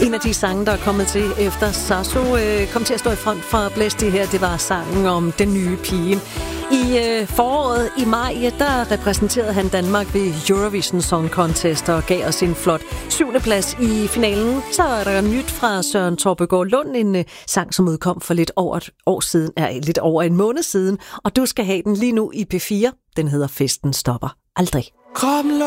En af de sange, der er kommet til efter Sasso kom til at stå i front for Blæsti her, det var sangen om den nye pige. I foråret i maj, der repræsenterede han Danmark ved Eurovision Song Contest og gav os en flot 7. plads i finalen. Så er der nyt fra Søren Torpegaard Lund, en sang, som udkom for lidt over et år siden, lidt over en måned siden, og du skal have den lige nu i P4. Den hedder Festen stopper aldrig.